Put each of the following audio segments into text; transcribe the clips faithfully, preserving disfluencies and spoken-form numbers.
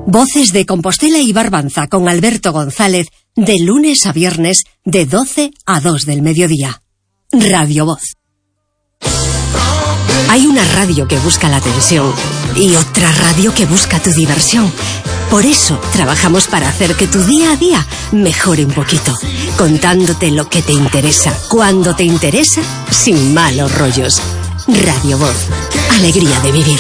Voces de Compostela y Barbanza con Alberto González, de lunes a viernes, de doce a dos del mediodía. Radio Voz. Hay una radio que busca la atención y otra radio que busca tu diversión. Por eso trabajamos para hacer que tu día a día mejore un poquito, contándote lo que te interesa, cuando te interesa, sin malos rollos. Radio Voz. Alegría de vivir.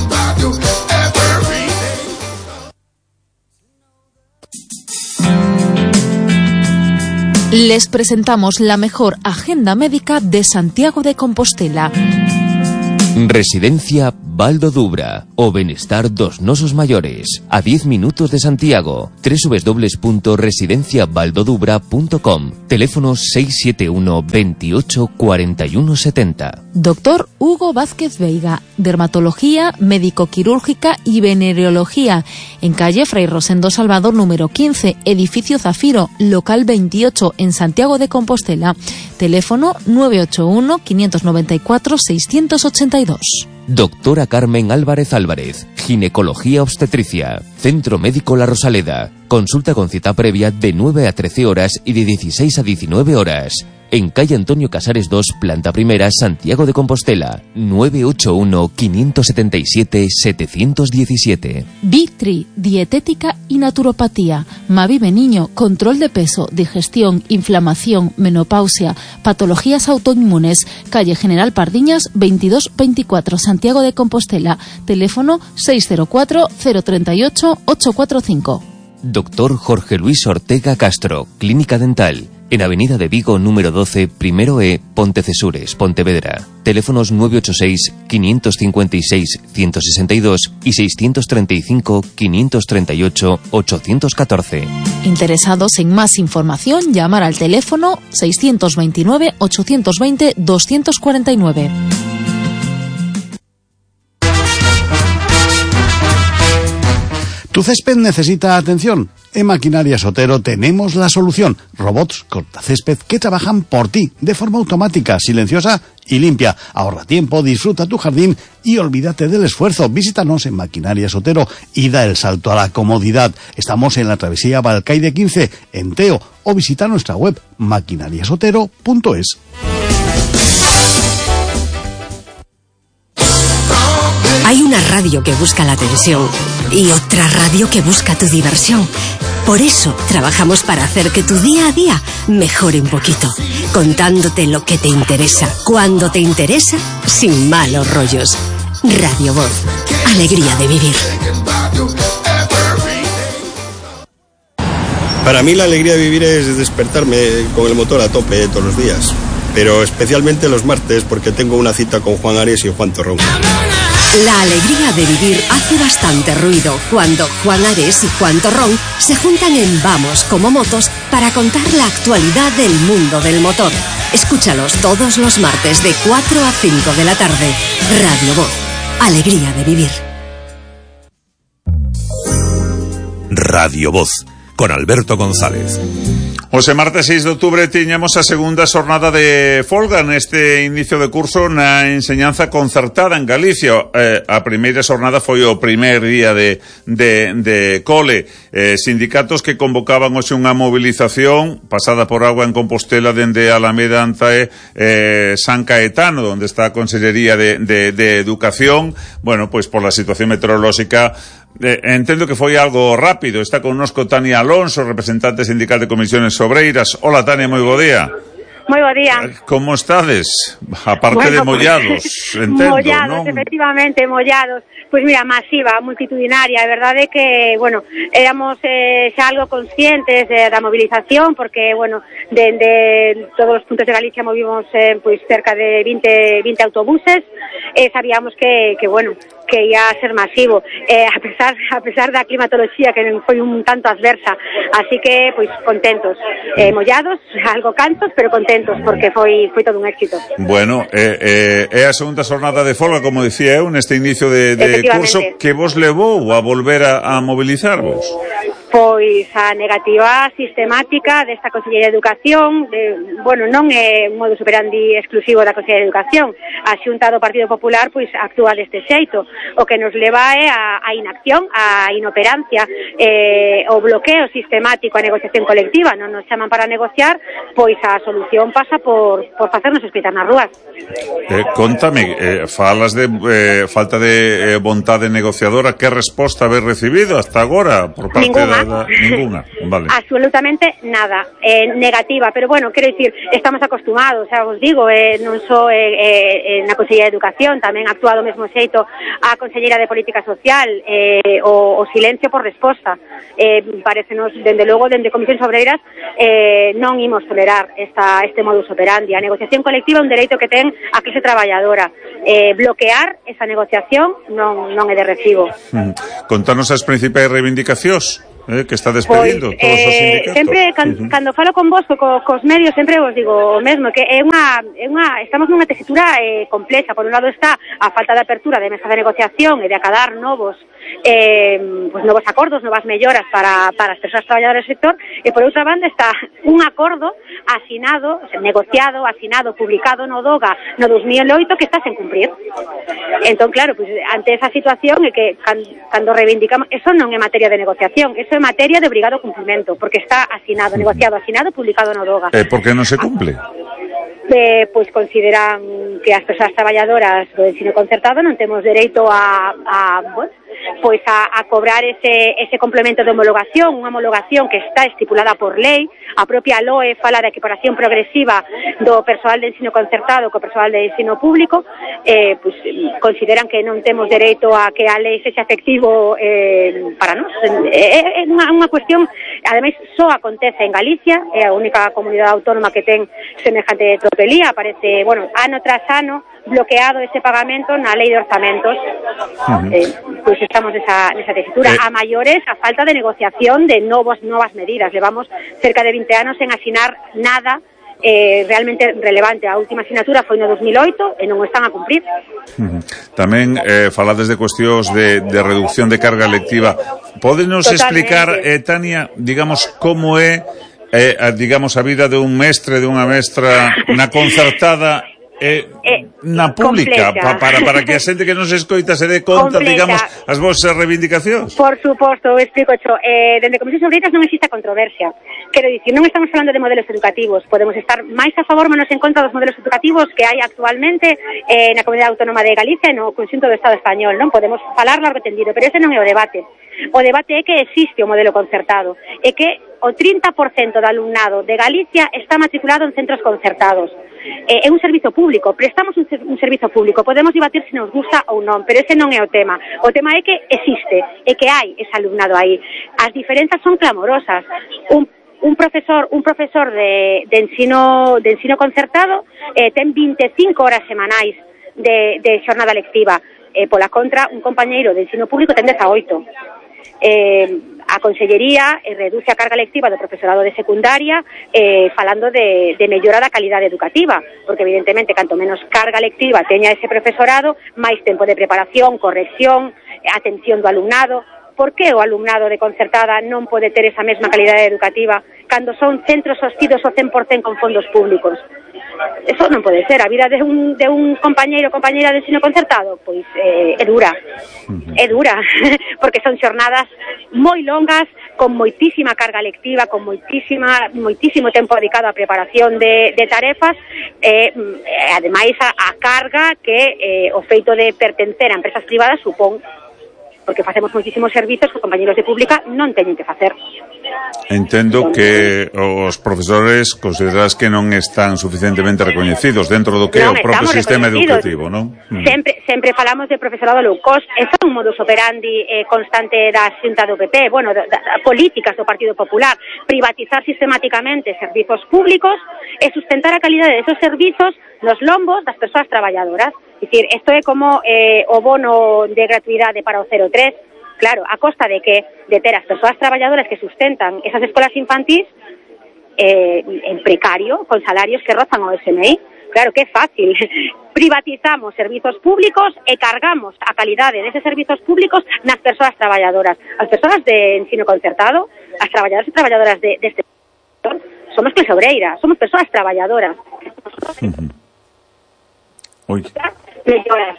Les presentamos la mejor agenda médica de Santiago de Compostela. Residencia Val do Dubra o Benestar dos Nosos Mayores, a diez minutos de Santiago. doble u doble u doble u punto residencia valdodubra punto com. Teléfono seis siete uno, veintiocho, cuarenta y uno setenta. Doctor Hugo Vázquez Veiga, dermatología, médico-quirúrgica y venereología, en calle Fray Rosendo Salvador número quince, edificio Zafiro, local veintiocho, en Santiago de Compostela. Teléfono nueve ocho uno, quinientos noventa y cuatro, seiscientos ochenta y dos. Doctora Carmen Álvarez Álvarez, ginecología obstetricia, Centro Médico La Rosaleda. Consulta con cita previa de nueve a trece horas y de dieciséis a diecinueve horas. En calle Antonio Casares dos, planta primera, Santiago de Compostela. nueve ocho uno, quinientos setenta y siete, setecientos diecisiete. Vitri, dietética y naturopatía. Mavive Niño, control de peso, digestión, inflamación, menopausia, patologías autoinmunes. Calle General Pardiñas, veintidós veinticuatro, Santiago de Compostela. Teléfono seis cero cuatro, cero tres ocho, ocho cuatro cinco. Doctor Jorge Luis Ortega Castro, Clínica Dental. En Avenida de Vigo, número doce, primero E, Pontecesures, Pontevedra. Teléfonos nueve ocho seis, quinientos cincuenta y seis, ciento sesenta y dos y seiscientos treinta y cinco, quinientos treinta y ocho, ochocientos catorce. Interesados en más información, llamar al teléfono seiscientos veintinueve, ochocientos veinte, doscientos cuarenta y nueve. ¿Tu césped necesita atención? En Maquinaria Sotero tenemos la solución. Robots cortacésped que trabajan por ti, de forma automática, silenciosa y limpia. Ahorra tiempo, disfruta tu jardín y olvídate del esfuerzo. Visítanos en Maquinaria Sotero y da el salto a la comodidad. Estamos en la travesía Balcaide quince, en Teo, o visita nuestra web maquinariasotero punto es. Hay una radio que busca la atención y otra radio que busca tu diversión. Por eso trabajamos para hacer que tu día a día mejore un poquito, contándote lo que te interesa, cuando te interesa, sin malos rollos. Radio Voz. Alegría de vivir. Para mí la alegría de vivir es despertarme con el motor a tope todos los días, pero especialmente los martes porque tengo una cita con Juan Ares y Juan Torrón. La alegría de vivir hace bastante ruido cuando Juan Ares y Juan Torrón se juntan en Vamos como Motos para contar la actualidad del mundo del motor. Escúchalos todos los martes de cuatro a cinco de la tarde. Radio Voz. Alegría de vivir. Radio Voz, con Alberto González. Hoxe martes seis de outubro tiñamos a segunda xornada de folga neste inicio de curso na enseñanza concertada en Galicia. Eh, a primeira xornada foi o primer día de, de, de cole. Eh, sindicatos que convocaban hoxe unha movilización pasada por agua en Compostela dende Alameda ante eh, San Caetano, onde está a Consellería de, de, de Educación. Bueno, pois por la situación meteorolóxica Eh, entendo que foi algo rápido. Está connosco Tania Alonso, representante sindical de Comisiones Obreiras. Hola Tania, moi bo día. Moi bo día. Como estades? Aparte bueno, de mollados, pues, entendo, mollados, non? Efectivamente, mollados. Pois pues mira, masiva, multitudinaria. A verdade é que, bueno, éramos eh, xa algo conscientes eh, da movilización, porque, bueno, dende de todos os puntos de Galicia movimos eh, pois pues, cerca de veinte, veinte autobuses, e eh, sabíamos que, que, bueno, que ia a ser masivo, eh, a pesar a pesar da climatoloxía que foi un tanto adversa, así que pois contentos, eh, mollados, algo cantos, pero contentos porque foi foi todo un éxito. Bueno, eh, eh, é a segunda xornada de folga, como dicía eu, neste inicio de, de curso, que vos levou a volver a, a mobilizarvos? Pois a negativa sistemática desta Consellería de Educación, de, bueno, non é un modus operandi exclusivo da Consellería de Educación. A Xunta do Partido Popular pois actúa deste xeito, o que nos leva é a, a inacción, a inoperancia, eh, o bloqueo sistemático a negociación colectiva. Non nos chaman para negociar, pois a solución pasa por, por facernos escritar nas rúas. Eh, contame, eh, falas de eh, falta de eh, vontade negociadora, que resposta habéis recibido hasta agora por parte Ninguna. da, da ninguna, vale. Absolutamente nada, eh, negativa, pero bueno, quero dicir, estamos acostumados, xa vos digo, eh, non só eh, eh, na Consellería de Educación, tamén actúa do mesmo xeito a Conselleira de Política Social, eh, o, o silencio por resposta. Eh, parecenos, dende logo, dende Comisións Obreiras, eh, non imos tolerar esta, este modus operandi. A negociación colectiva é un dereito que ten a clase traballadora. Eh, bloquear esa negociación non, non é de recibo. Mm. Contanos as principais reivindicacións eh, que está despedindo pois, todos os eh, sindicatos. Sempre, can, uh-huh. cando falo con vos, co, cos medios, sempre vos digo o mesmo, que é unha, é unha estamos nunha tesitura eh, complexa. Por un lado está a falta de apertura de mesa de negociación e de acadar novos eh, pues novos acordos, novas melloras para, para as persoas traballadoras do sector, e por outra banda está un acordo asinado, o sea, negociado, asinado, publicado no DOGA no dos mil oito que está sen cumprir. Entón, claro, pues, ante esa situación é que can, cando reivindicamos, eso non é materia de negociación, eso é materia de obrigado cumplimento, porque está asinado, negociado, asinado, publicado no DOGA. Eh, por que non se cumple? Eh, pois consideran que as persoas traballadoras do ensino concertado non temos dereito a, a bueno, pois a, a cobrar ese, ese complemento de homologación, unha homologación que está estipulada por lei. A propia L O E fala da equiparación progresiva do persoal de ensino concertado co persoal de ensino público. Eh, pois consideran que non temos dereito a que a lei sexa efectivo eh, para nós. É, é unha, unha cuestión, ademais, só acontece en Galicia, é a única comunidade autónoma que ten semejante tropelía. Aparece, bueno, ano tras ano bloqueado ese pagamento na lei de orzamentos. Uh-huh. eh, pois estamos nesa, nesa tesitura. Eh. A maiores, a falta de negociación de novos novas medidas. Levamos cerca de vinte anos en asinar nada eh, realmente relevante. A última asignatura foi no dos mil oito e non o están a cumprir. Uh-huh. Tamén eh, falades de cuestións de, de reducción de carga lectiva. Pódenos explicar, eh, Tania, digamos, como é eh, a, digamos, a vida de un mestre, de unha mestra na concertada Eh, eh, na pública, pa, para, para que a xente que non se escoita se dé conta, completa. Digamos, as vosas reivindicacións. Por suposto, eu explico, cho, eh, dende Comisións Obreiras non existe controversia. Quero dicir, non estamos falando de modelos educativos, podemos estar máis a favor menos en contra dos modelos educativos que hai actualmente eh, na Comunidade Autónoma de Galicia e no conxunto do Estado español, non? Podemos falar largo e tendido, pero ese non é o debate. O debate é que existe o modelo concertado, é que o trinta por cento do alumnado de Galicia está matriculado en centros concertados. É un servizo público, prestamos un, un servizo público, podemos debatir se nos gusta ou non, pero ese non é o tema. O tema é que existe, é que hai ese alumnado aí. As diferenzas son clamorosas. Un un profesor un profesor de, de ensino de ensino concertado eh, ten vinte e cinco horas semanais de, de xornada lectiva. Eh, pola contra, un compañeiro de ensino público ten dezaoito. Eh, a Consellería eh, reduce a carga lectiva do profesorado de secundaria eh, falando de, de mellora da calidade educativa, porque evidentemente canto menos carga lectiva teña ese profesorado, máis tempo de preparación, corrección, atención do alumnado. Por que o alumnado de concertada non pode ter esa mesma calidade educativa cando son centros sostidos ao cen por cen con fondos públicos? Eso non pode ser. A vida de un, de un compañeiro ou compañeira de ensino concertado, pois eh, é dura, é dura, porque son xornadas moi longas, con moitísima carga lectiva, con moitísima, moitísimo tempo dedicado á preparación de, de tarefas, e eh, ademais a, a carga que eh, o feito de pertencer a empresas privadas supón, porque facemos moitísimos servizos que os compañeros de pública non teñen que facer. Entendo que os profesores consideras que non están suficientemente recoñecidos dentro do que é o propio sistema educativo, non? Sempre, sempre falamos de profesorado low cost. Eso é un modus operandi eh, constante da Xunta do P P, bueno, da, da, políticas do Partido Popular, privatizar sistemáticamente servizos públicos e sustentar a calidade de esos servizos nos lombos das persoas traballadoras. É dicir, isto é como eh, o bono de gratuidade para o cero tres, claro, a costa de que de ter as persoas traballadoras que sustentan esas escolas infantís eh, en precario, con salarios que rozan o S M I. claro que é fácil. Privatizamos servizos públicos e cargamos a calidade deses servizos públicos nas persoas traballadoras. As persoas de ensino concertado, as traballadoras e traballadoras de, deste sector, somos clase obreira, somos persoas traballadoras. Uh-huh. Oi. Melloras.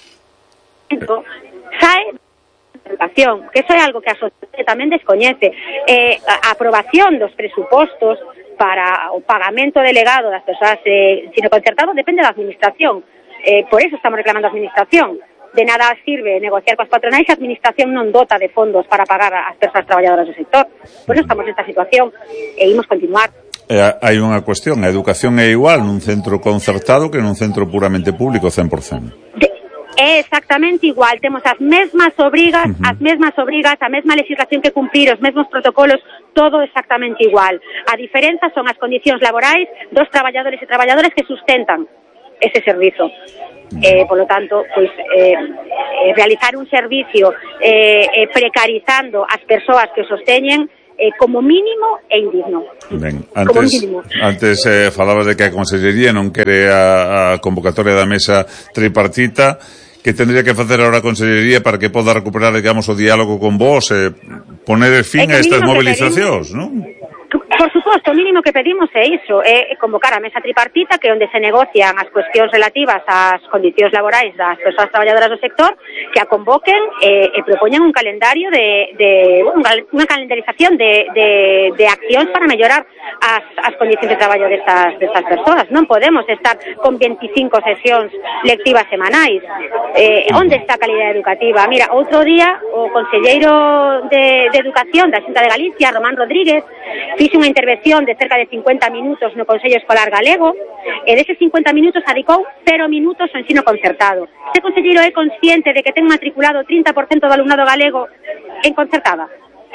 Sae educación, que eso é algo que a sociedade tamén descoñece. Eh, a aprobación dos presupostos para o pagamento delegado das persoas de ensino concertado depende da administración. Eh, por eso estamos reclamando a administración. De nada sirve negociar coas patronais se a administración non dota de fondos para pagar ás persoas traballadoras do sector. Por eso estamos nesta situación e imos continuar. Eh, hai unha cuestión, a educación é igual nun centro concertado que nun centro puramente público cen por cento. De É exactamente igual, temos as mesmas obrigas, uh-huh. as mesmas obrigas, a mesma legislación que cumprir, os mesmos protocolos, todo exactamente igual. A diferenza son as condicións laborais dos traballadores e traballadoras que sustentan ese servizo. Eh, por lo tanto, pues, eh, eh, realizar un servicio eh, eh, precarizando as persoas que o sosteñen eh, como mínimo é indigno. Ben, antes, antes eh, falabas de que a Consellería non quere a, a convocatoria da mesa tripartita. Que tendría que facer ahora a Consellería para que poda recuperar, digamos, o diálogo con vos e eh, poner fin a estas movilizacións, non? Por suposto, o mínimo que pedimos é iso, é convocar a mesa tripartita que onde se negocian as cuestións relativas ás condicións laborais das persoas traballadoras do sector, que a convoquen e, e propoñan un calendario de, de unha calendarización de, de, de accións para mellorar as, as condicións de traballo destas, destas persoas. Non podemos estar con veinticinco sesións lectivas semanais. Eh, onde está a calidade educativa? Mira, outro día o conselleiro de, de Educación da Xunta de Galicia, Román Rodríguez, fixe unha intervención de cerca de cincuenta minutos no Consello Escolar Galego e deses cincuenta minutos adicou cero minutos ao ensino concertado. Este conselleiro é consciente de que ten matriculado o trinta por cento do alumnado galego en concertada.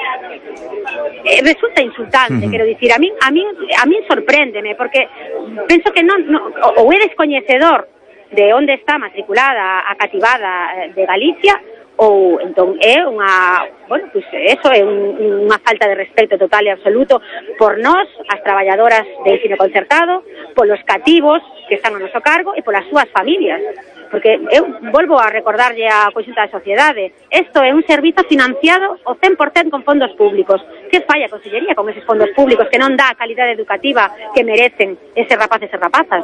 Eh, resulta insultante, uh-huh. quero dicir, a min, a min, a min sorpréndeme, porque penso que non, non ou é descoñecedor de onde está matriculada a cativada de Galicia, ou entón é unha, bueno, pois pues eso é un, unha falta de respeto total e absoluto por nós, as traballadoras de ensino concertado, polos cativos que están ao noso cargo e polas súas familias. Porque eu volvo a recordarlle a conxunta da sociedade, isto é un servizo financiado o cen por cento con fondos públicos. Que falla a Consellería con eses fondos públicos que non dá a calidade educativa que merecen eses rapaces e rapazas?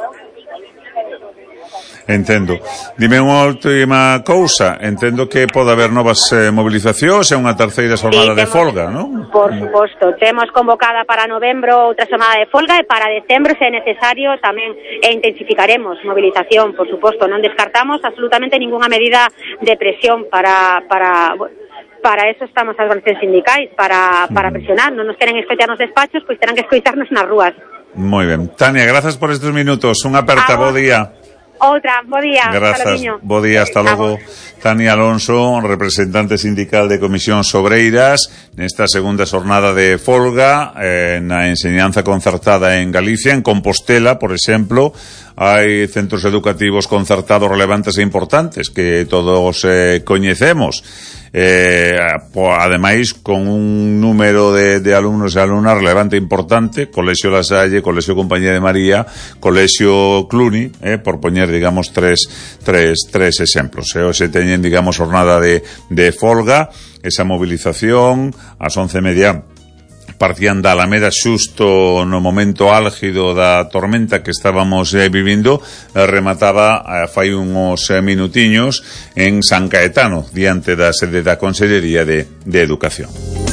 Entendo. Dime unha última cousa. Entendo que pode haber novas eh, movilizacións e unha terceira xornada sí, de folga, non? Por suposto. Temos convocada para novembro outra xornada de folga e para decembro, se é necesario, tamén e intensificaremos movilización, por suposto. Non descartamos absolutamente ninguna medida de presión para... para para eso estamos as organizacións sindicais, para, para presionar. Non nos queren escoitar nos despachos, pois terán que escoitarnos nas rúas. Moi ben. Tania, grazas por estes minutos. Unha aperta, bo día. Outra, bo día. Grazas, bo día, hasta logo. Tania Alonso, representante sindical de Comisións Obreiras, nesta segunda xornada de folga eh, na enseñanza concertada en Galicia, en Compostela, por exemplo, hai centros educativos concertados relevantes e importantes que todos eh, coñecemos. Eh, ademais con un número de, de alumnos e alumnas relevante e importante, Colexio La Salle, Colexio Compañía de María, Colexio Cluny, eh, por poñer, digamos, tres, tres, tres exemplos. Eh, se teñen, digamos, jornada de, de folga, esa movilización, ás once e media partían da Alameda xusto no momento álgido da tormenta que estábamos eh, vivindo, eh, remataba eh, fai uns eh, minutiños en San Caetano, diante da sede da Consellería de, de Educación.